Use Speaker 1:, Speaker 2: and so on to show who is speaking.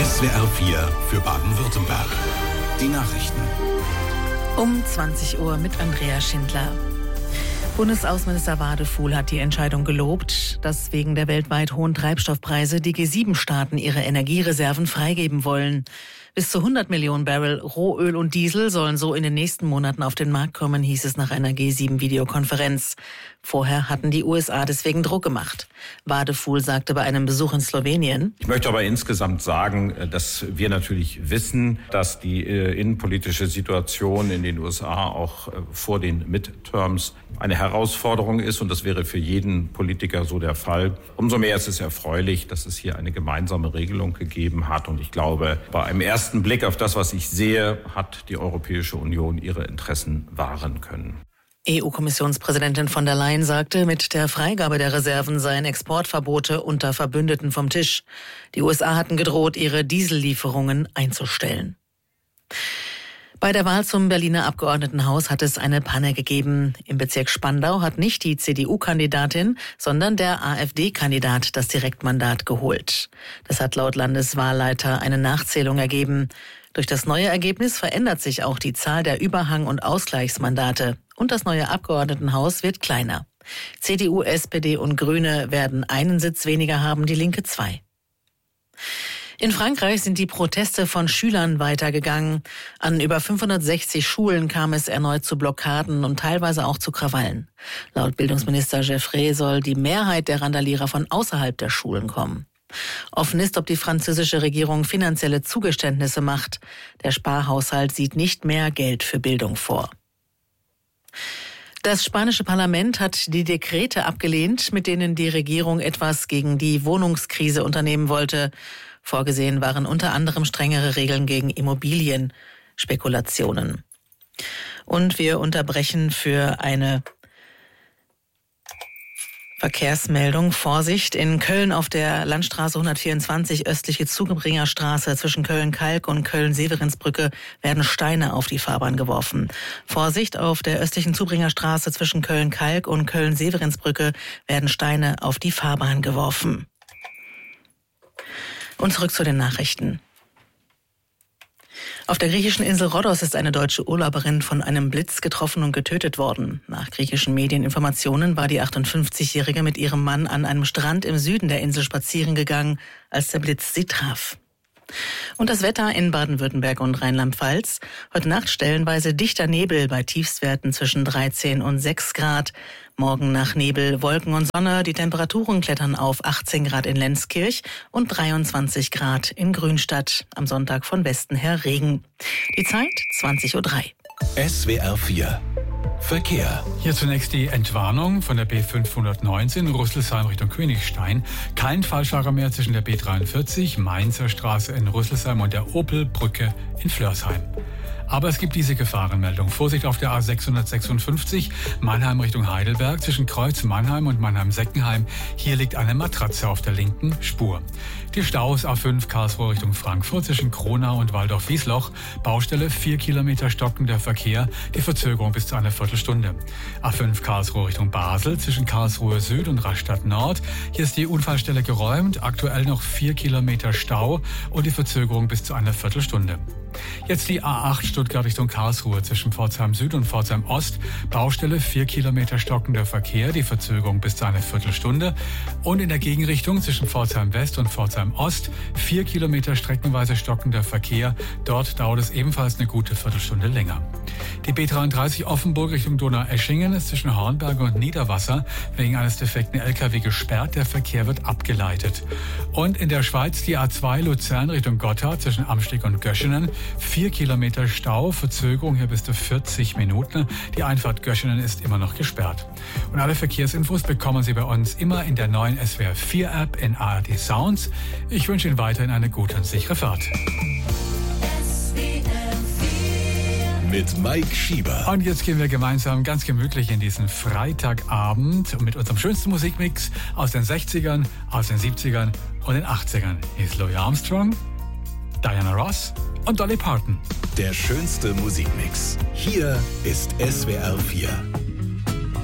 Speaker 1: SWR 4 für Baden-Württemberg. Die Nachrichten.
Speaker 2: Um 20 Uhr mit Andrea Schindler. Bundesaußenminister Wadefuhl hat die Entscheidung gelobt, dass wegen der weltweit hohen Treibstoffpreise die G7-Staaten ihre Energiereserven freigeben wollen. Bis zu 100 Millionen Barrel Rohöl und Diesel sollen so in den nächsten Monaten auf den Markt kommen, hieß es nach einer G7-Videokonferenz. Vorher hatten die USA deswegen Druck gemacht. Wadefuhl sagte bei einem Besuch in Slowenien:
Speaker 3: Ich möchte aber insgesamt sagen, dass wir natürlich wissen, dass die innenpolitische Situation in den USA auch vor den Midterms eine Herausforderung ist, und das wäre für jeden Politiker so der Fall. Umso mehr ist es erfreulich, dass es hier eine gemeinsame Regelung gegeben hat, und ich glaube, bei einem ersten Blick auf das, was ich sehe, hat die Europäische Union ihre Interessen wahren können.
Speaker 2: EU-Kommissionspräsidentin von der Leyen sagte, mit der Freigabe der Reserven seien Exportverbote unter Verbündeten vom Tisch. Die USA hatten gedroht, ihre Diesellieferungen einzustellen. Bei der Wahl zum Berliner Abgeordnetenhaus hat es eine Panne gegeben. Im Bezirk Spandau hat nicht die CDU-Kandidatin, sondern der AfD-Kandidat das Direktmandat geholt. Das hat laut Landeswahlleiter eine Nachzählung ergeben. Durch das neue Ergebnis verändert sich auch die Zahl der Überhang- und Ausgleichsmandate. Und das neue Abgeordnetenhaus wird kleiner. CDU, SPD und Grüne werden einen Sitz weniger haben, die Linke 2. In Frankreich sind die Proteste von Schülern weitergegangen. An über 560 Schulen kam es erneut zu Blockaden und teilweise auch zu Krawallen. Laut Bildungsminister Geoffrey soll die Mehrheit der Randalierer von außerhalb der Schulen kommen. Offen ist, ob die französische Regierung finanzielle Zugeständnisse macht. Der Sparhaushalt sieht nicht mehr Geld für Bildung vor. Das spanische Parlament hat die Dekrete abgelehnt, mit denen die Regierung etwas gegen die Wohnungskrise unternehmen wollte. Vorgesehen waren unter anderem strengere Regeln gegen Immobilienspekulationen. Und wir unterbrechen für eine Verkehrsmeldung. Vorsicht, in Köln auf der Landstraße 124 östliche Zubringerstraße zwischen Köln-Kalk und Köln-Severinsbrücke werden Steine auf die Fahrbahn geworfen. Vorsicht, auf der östlichen Zubringerstraße zwischen Köln-Kalk und Köln-Severinsbrücke werden Steine auf die Fahrbahn geworfen. Und zurück zu den Nachrichten. Auf der griechischen Insel Rhodos ist eine deutsche Urlauberin von einem Blitz getroffen und getötet worden. Nach griechischen Medieninformationen war die 58-Jährige mit ihrem Mann an einem Strand im Süden der Insel spazieren gegangen, als der Blitz sie traf. Und das Wetter in Baden-Württemberg und Rheinland-Pfalz. Heute Nacht stellenweise dichter Nebel bei Tiefstwerten zwischen 13 und 6 Grad. Morgen nach Nebel, Wolken und Sonne. Die Temperaturen klettern auf 18 Grad in Lenzkirch und 23 Grad in Grünstadt. Am Sonntag von Westen her Regen. Die Zeit 20:03 Uhr.
Speaker 1: SWR 4 Verkehr.
Speaker 4: Hier zunächst die Entwarnung von der B519 Rüsselsheim Richtung Königstein. Kein Falschfahrer mehr zwischen der B43 Mainzer Straße in Rüsselsheim und der Opelbrücke in Flörsheim. Aber es gibt diese Gefahrenmeldung. Vorsicht auf der A656 Mannheim Richtung Heidelberg zwischen Kreuz Mannheim und Mannheim-Seckenheim. Hier liegt eine Matratze auf der linken Spur. Die Staus A5 Karlsruhe Richtung Frankfurt zwischen Kronau und Waldorf-Wiesloch. Baustelle 4 Kilometer stockender Verkehr. Die Verzögerung bis zu einer Viertelstunde. A5 Karlsruhe Richtung Basel zwischen Karlsruhe Süd und Rastatt Nord. Hier ist die Unfallstelle geräumt. Aktuell noch 4 Kilometer Stau und die Verzögerung bis zu einer Viertelstunde. Jetzt die A8 Stuttgart Richtung Karlsruhe zwischen Pforzheim Süd und Pforzheim Ost. Baustelle 4 Kilometer stockender Verkehr, die Verzögerung bis zu einer Viertelstunde. Und in der Gegenrichtung zwischen Pforzheim West und Pforzheim Ost 4 Kilometer streckenweise stockender Verkehr. Dort dauert es ebenfalls eine gute Viertelstunde länger. Die B33 Offenburg Richtung Donaueschingen ist zwischen Hornberge und Niederwasser wegen eines defekten LKW gesperrt. Der Verkehr wird abgeleitet. Und in der Schweiz die A2 Luzern Richtung Gotthard zwischen Amsteg und Göschenen. 4 Kilometer Stau, Verzögerung hier bis zu 40 Minuten. Die Einfahrt Göschenen ist immer noch gesperrt. Und alle Verkehrsinfos bekommen Sie bei uns immer in der neuen SWR 4 App in ARD Sounds. Ich wünsche Ihnen weiterhin eine gute und sichere Fahrt.
Speaker 1: Mit Mike Schieber.
Speaker 4: Und jetzt gehen wir gemeinsam ganz gemütlich in diesen Freitagabend mit unserem schönsten Musikmix aus den 60ern, aus den 70ern und den 80ern. Hier ist Louis Armstrong, Diana Ross und Dolly Parton.
Speaker 1: Der schönste Musikmix. Hier ist SWR 4.